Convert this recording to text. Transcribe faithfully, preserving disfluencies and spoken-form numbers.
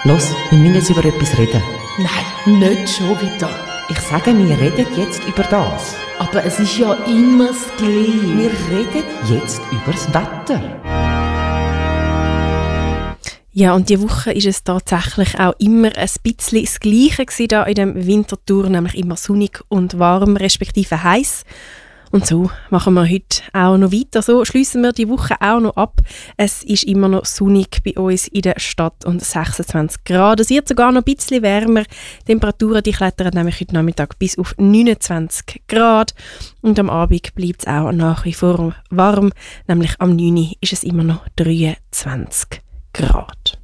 Los, wir müssen jetzt über etwas reden. Nein, nicht schon wieder. Ich sage, wir reden jetzt über das. Aber es ist ja immer das Gleiche. Wir reden jetzt über das Wetter. Ja, und diese Woche ist es tatsächlich auch immer ein bisschen das Gleiche gewesen da in dem Winterthur, nämlich immer sonnig und warm, respektive heiß. Und so machen wir heute auch noch weiter. So schliessen wir die Woche auch noch ab. Es ist immer noch sonnig bei uns in der Stadt und sechsundzwanzig Grad. Es wird sogar noch ein bisschen wärmer. Die Temperaturen die klettern nämlich heute Nachmittag bis auf neunundzwanzig Grad. Und am Abend bleibt es auch nach wie vor warm. Nämlich am neun Uhr ist es immer noch dreiundzwanzig Grad.